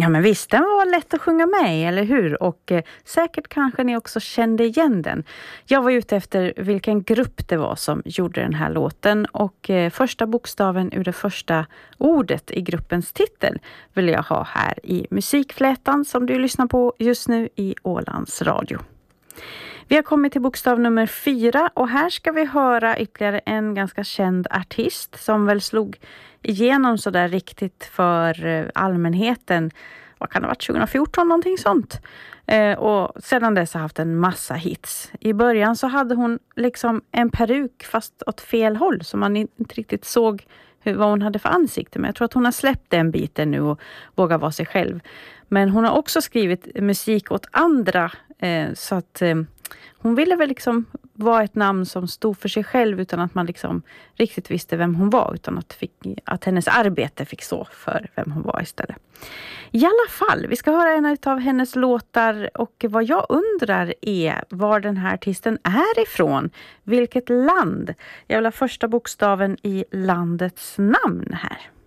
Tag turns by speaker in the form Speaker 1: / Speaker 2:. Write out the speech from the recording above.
Speaker 1: Ja, men visst, den var lätt att sjunga med i, eller hur? Och säkert kanske ni också kände igen den. Jag var ute efter vilken grupp det var som gjorde den här låten. Och första bokstaven ur det första ordet i gruppens titel vill jag ha här i musikflätan som du lyssnar på just nu i Ålands Radio. Vi har kommit till bokstav nummer 4 och här ska vi höra ytterligare en ganska känd artist som väl slog igenom så där riktigt för allmänheten. Vad kan det ha varit, 2014 någonting sånt? Och sedan dess har haft en massa hits. I början så hade hon liksom en peruk fast åt fel håll så man inte riktigt såg vad hon hade för ansikte. Men jag tror att hon har släppt den biten nu och vågar vara sig själv. Men hon har också skrivit musik åt andra så att hon ville väl liksom vara ett namn som stod för sig själv utan att man liksom riktigt visste vem hon var, utan att hennes arbete fick stå för vem hon var istället. I alla fall, vi ska höra en av hennes låtar och vad jag undrar är var den här artisten är ifrån. Vilket land? Jag vill ha första bokstaven i landets namn här.